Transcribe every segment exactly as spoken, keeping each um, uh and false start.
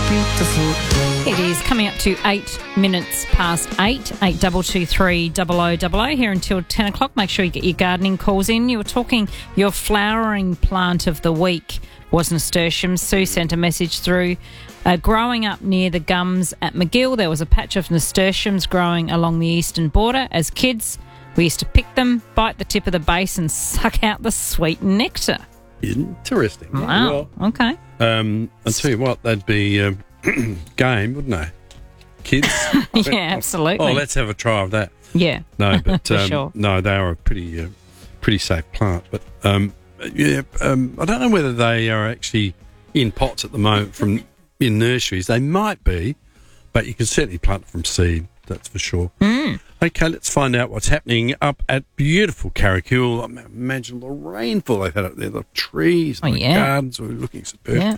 It is coming up to eight minutes past eight, eight double two three double o double o here until ten o'clock. Make sure you get your gardening calls in. You were talking your flowering plant of the week was nasturtium. Sue sent a message through. Uh, growing up near the gums at McGill, there was a patch of nasturtiums growing along the eastern border. As kids, we used to pick them, bite the tip of the base and suck out the sweet nectar. Interesting. Wow, well, okay. Um, I'll tell you what, that'd be um, game, wouldn't they? Kids? Yeah, absolutely. Oh, let's have a try of that. Yeah, No, but for um, sure. no, they are a pretty, uh, pretty safe plant. But um, yeah, um, I don't know whether they are actually in pots at the moment from in nurseries. They might be, but you can certainly plant from seed. That's for sure. Mm. Okay, let's find out what's happening up at beautiful Carrickhill. I mean, imagine the rainfall they've had up there, the trees, Oh, the yeah. gardens are looking superb. Yeah.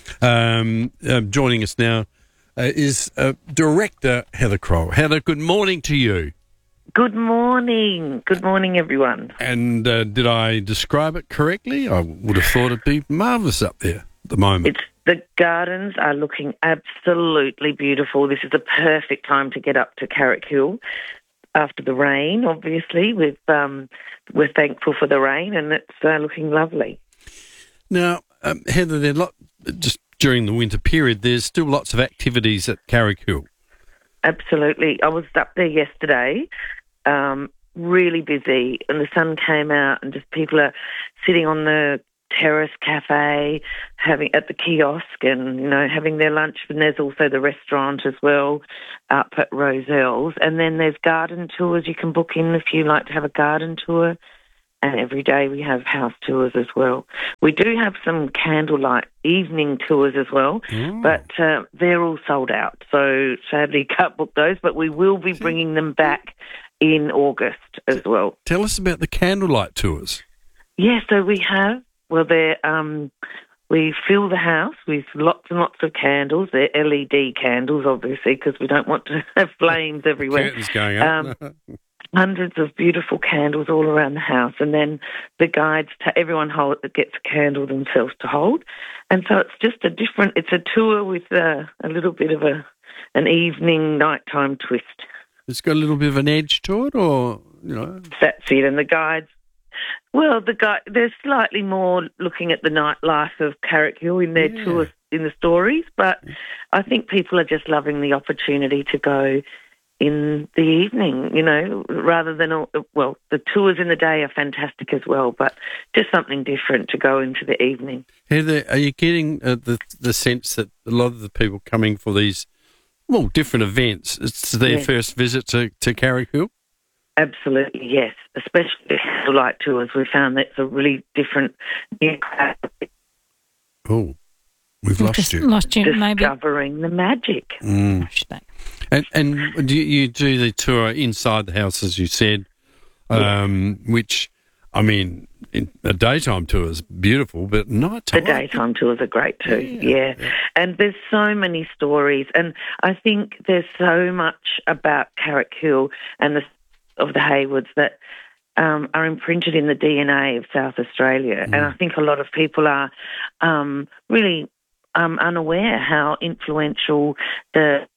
Um, uh, joining us now uh, is uh, Director Heather Kroll. Heather, good morning to you. Good morning. Good morning, everyone. And uh, did I describe it correctly? I would have thought it'd be marvellous up there at the moment. It's the gardens are looking absolutely beautiful. This is the perfect time to get up to Carrickhill after the rain. Obviously, we've um, we're thankful for the rain, and it's uh, looking lovely. Now, um, Heather, there lot just during the winter period. There's still lots of activities at Carrickhill. Absolutely. I was up there yesterday, um, really busy, and the sun came out, and just people are sitting on the terrace cafe, having at the kiosk, and you know having their lunch. And there's also the restaurant as well up at Roselle's, and then there's garden tours you can book in if you like to have a garden tour. And every day we have house tours as well. We do have some candlelight evening tours as well, Mm. but uh, they're all sold out. So sadly can't book those, but we will be bringing them back in August as well. Tell us about the candlelight tours. Yeah, so we have, well, they're, um, we fill the house with lots and lots of candles. They're L E D candles, obviously, because we don't want to have flames everywhere. Curtains going up. Um, Hundreds of beautiful candles all around the house, and then the guides, ta- everyone hold, gets a candle themselves to hold. And so it's just a different, it's a tour with a, a little bit of a an evening, nighttime twist. It's got a little bit of an edge to it, or, you know. That's it. And the guides, well, the guide, they're slightly more looking at the nightlife of Carrickhill in their Yeah. tours, in the stories, but I think people are just loving the opportunity to go in the evening, you know, rather than, all, well, the tours in the day are fantastic as well, but just something different to go into the evening. Heather, are you getting uh, the the sense that a lot of the people coming for these, well, different events, it's their Yes. first visit to, to Carrickhill? Absolutely, yes, especially the light tours. We found that's a really different new crowd Oh, we've lost Just you. lost you, maybe. discovering the magic. Mm. Push back. And, and do you, you do the tour inside the house, as you said, um, which, I mean, in, a daytime tour is beautiful, but nighttime. The daytime tours are great too, Yeah, yeah. yeah. And there's so many stories, and I think there's so much about Carrickhill and the of the Haywoods that um, are imprinted in the D N A of South Australia. Mm. And I think a lot of people are um, really um, unaware how influential the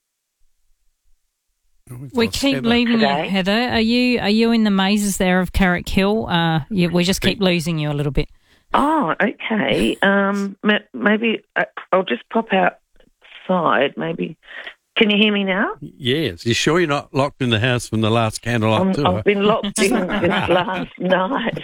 Oh, we've We lost keep Heather. leaving Today. you, Heather. Are you are you in the mazes there of Carrickhill? Uh, you, we just keep losing you a little bit. Oh, okay. Um, ma- maybe uh, I'll just pop outside. Maybe. Can you hear me now? Yes. You sure you're not locked in the house from the last candlelight I'm, tour? I've been locked in since last night.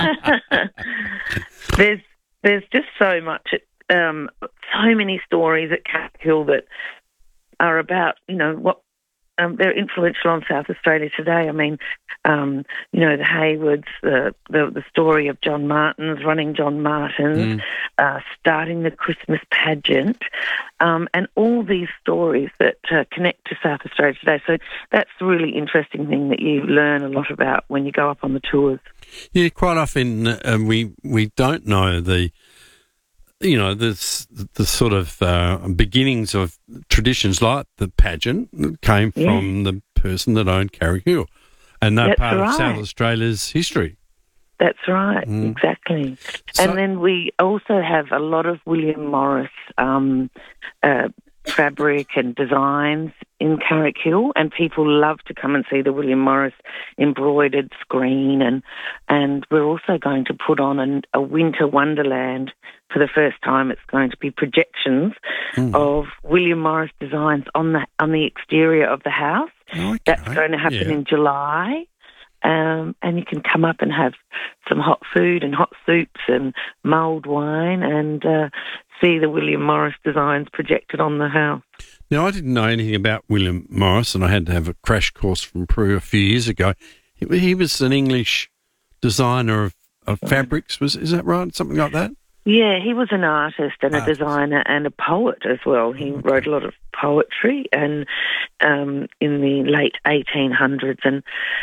there's there's just so much, um, so many stories at Carrickhill that are about, you know, what um, they're influential on South Australia today. I mean, um, you know, the Haywoods, the, the the story of John Martins, running John Martins, Mm. uh, starting the Christmas pageant, um, and all these stories that uh, connect to South Australia today. So that's the really interesting thing that you learn a lot about when you go up on the tours. Yeah, quite often uh, we we don't know the, you know, the the sort of uh, beginnings of traditions like the pageant that came Yeah. from the person that owned Carrickhill, and they're That's part of right. South Australia's history. That's right, Mm. exactly. So- and then we also have a lot of William Morris um, uh, fabric and designs in Carrick Hill, and people love to come and see the William Morris embroidered screen. And and we're also going to put on an, a winter wonderland for the first time. It's going to be projections mm. of William Morris designs on the on the exterior of the house. Okay. That's going to happen yeah. in July. Um, and you can come up and have some hot food and hot soups and mulled wine and uh, see the William Morris designs projected on the house. Now, I didn't know anything about William Morris, and I had to have a crash course from Peru a few years ago. He, he was an English designer of, of fabrics, was is that right? Something like that? Yeah, he was an artist and artist. a designer and a poet as well. He okay. wrote a lot of poetry and um, in the late eighteen hundreds. And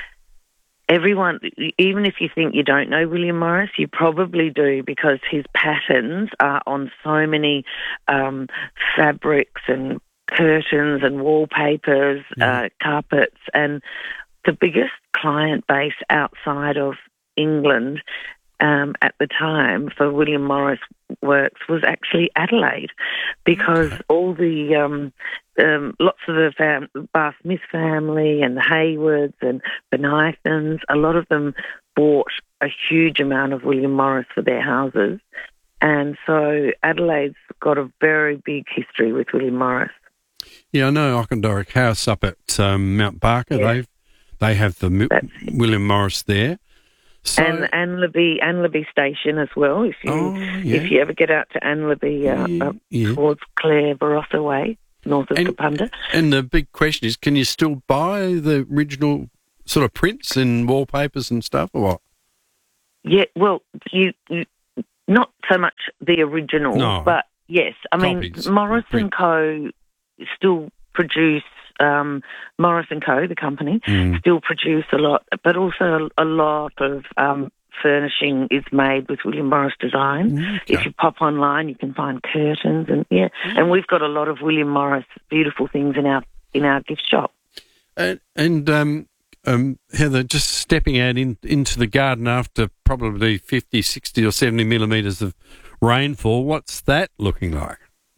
everyone, even if you think you don't know William Morris, you probably do, because his patterns are on so many um, fabrics and curtains and wallpapers, yeah. uh, carpets, and the biggest client base outside of England um, at the time for William Morris works was actually Adelaide, because okay. all the um, um, lots of the fam- Bath Smith family and the Haywards and Benathans, a lot of them bought a huge amount of William Morris for their houses, and so Adelaide's got a very big history with William Morris. Yeah, I know Ochondoric House up at um, Mount Barker. Yeah. They they have the Mi- William Morris there. So, and Anlaby, Anlaby Station as well. If you oh, yeah. if you ever get out to Anlaby, uh, yeah, up yeah. towards Clare Barossa way, north of and, Kapunda. And the big question is, can you still buy the original sort of prints and wallpapers and stuff, or what? Yeah, well, you, you not so much the original, no. but yes, I Copies. mean Morris and Co. still produce. Um, Morris and Co, the company, mm. still produce a lot, but also a, a lot of um, furnishing is made with William Morris design. Okay. If you pop online, you can find curtains, and yeah, mm. and we've got a lot of William Morris beautiful things in our in our gift shop. And, and um, um, Heather, just stepping out in, into the garden after probably fifty, sixty or seventy millimetres of rainfall, what's that looking like?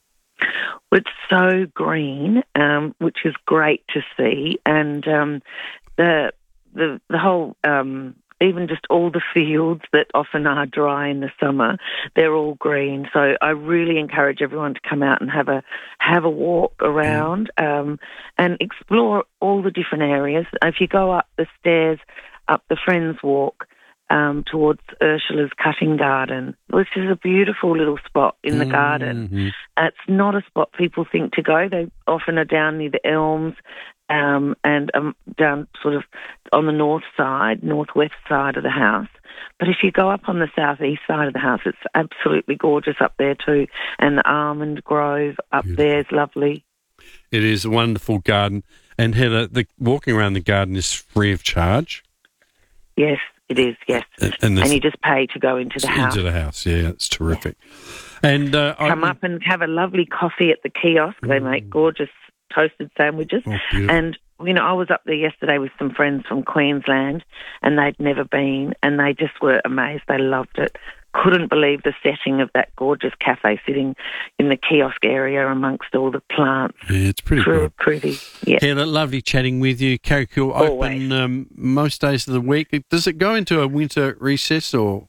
It's so green, um, which is great to see, and um, the the the whole um, even just all the fields that often are dry in the summer, they're all green. So I really encourage everyone to come out and have a have a walk around um, and explore all the different areas. If you go up the stairs, up the Friends Walk, Um, towards Ursula's Cutting Garden, which is a beautiful little spot in the mm-hmm. garden. It's not a spot people think to go. They often are down near the elms um, and um, down sort of on the north side, northwest side of the house. But if you go up on the southeast side of the house, it's absolutely gorgeous up there too. And the almond grove up beautiful. There is lovely. It is a wonderful garden. And Heather, the walking around the garden is free of charge? Yes. It is, yes. And, and, and you just pay to go into the house. Into the house, yeah, it's terrific. Yeah. And uh, Come I, up and have a lovely coffee at the kiosk. Mm. They make gorgeous toasted sandwiches. Oh, and, you know, I was up there yesterday with some friends from Queensland, and they'd never been, and they just were amazed. They loved it. Couldn't believe the setting of that gorgeous cafe sitting in the kiosk area amongst all the plants. Yeah, it's pretty pretty, good. Pretty, yeah. Heather, lovely chatting with you. Carrick Hill open um, most days of the week. Does it go into a winter recess or?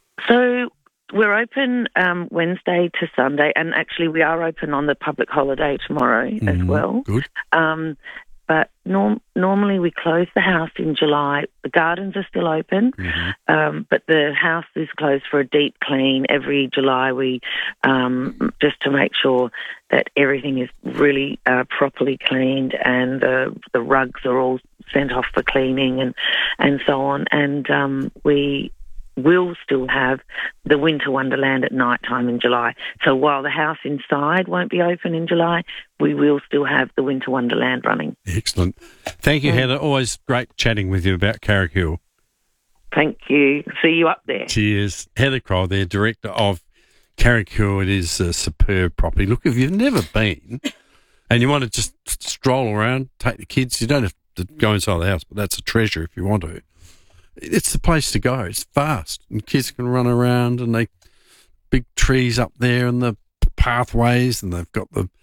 So we're open um, Wednesday to Sunday, and actually we are open on the public holiday tomorrow mm, as well. Good. Um, But norm- normally we close the house in July. The gardens are still open, mm-hmm. um, but the house is closed for a deep clean. Every July we, um, just to make sure that everything is really uh, properly cleaned, and uh, the rugs are all sent off for cleaning and, and so on. And um, we will still have the Winter Wonderland at night time in July. So while the house inside won't be open in July, we will still have the Winter Wonderland running. Excellent. Thank you, Heather. Always great chatting with you about Carrick Hill. Thank you. See you up there. Cheers. Heather Kroll there, Director of Carrick Hill. It is a superb property. Look, if you've never been and you want to just stroll around, take the kids, you don't have to go inside the house, but that's a treasure if you want to. It's the place to go. It's fast, and kids can run around, and they big trees up there, and the pathways, and they've got the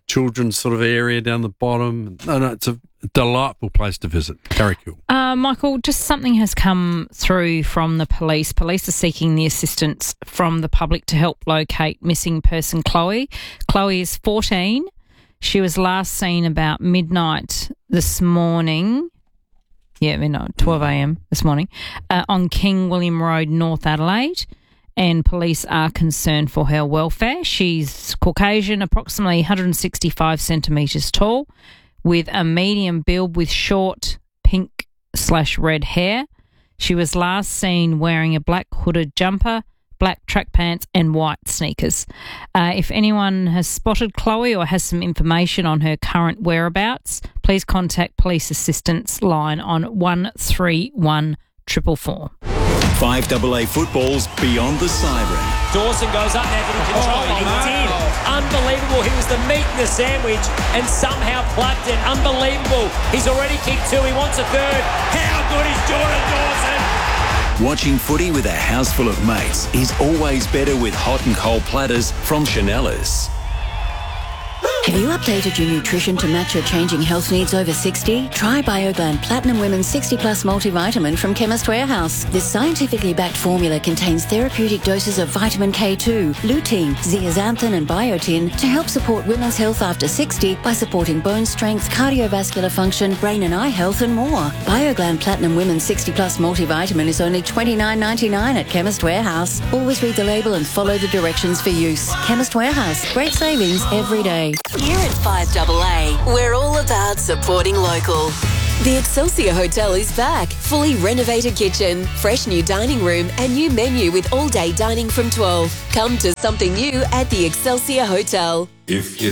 children's sort of area down the bottom. No, no, it's a delightful place to visit. Carrickhill. Uh, Michael, just something has come through from the police. Police are seeking the assistance from the public to help locate missing person Chloe. Chloe is fourteen. She was last seen about midnight this morning. Yeah, midnight, twelve a.m. this morning, uh, on King William Road, North Adelaide. And police are concerned for her welfare. She's Caucasian, approximately one hundred sixty-five centimetres tall, with a medium build with short pink slash red hair. She was last seen wearing a black hooded jumper, black track pants and white sneakers. Uh, if anyone has spotted Chloe or has some information on her current whereabouts, please contact Police Assistance line on one three one four four four. five A A football's Beyond the Siren. Dawson goes up there for the control. Oh, he no. did. Unbelievable. He was the meat in the sandwich and somehow plugged it. Unbelievable. He's already kicked two. He wants a third. How good is Jordan Dawson? Watching footy with a house full of mates is always better with hot and cold platters from Chanellas. Have you updated your nutrition to match your changing health needs over sixty? Try BioGland Platinum Women's sixty plus multivitamin from Chemist Warehouse. This scientifically backed formula contains therapeutic doses of vitamin K two, lutein, zeaxanthin and biotin to help support women's health after sixty by supporting bone strength, cardiovascular function, brain and eye health and more. BioGland Platinum Women's sixty plus multivitamin is only twenty-nine ninety-nine at Chemist Warehouse. Always read the label and follow the directions for use. Chemist Warehouse. Great savings every day. Here at five A A, we're all about supporting local. The Excelsior Hotel is back. Fully renovated kitchen, fresh new dining room and new menu with all-day dining from twelve. Come to something new at the Excelsior Hotel. If you